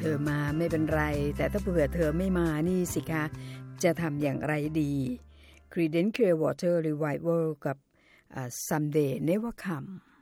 อมาไม่เป็นไรแต่ถ้าเผื่อเธอไม่มานี่สิคะจะทำอย่างไรดี Creedence Clearwater Revival กับSomeday Never Come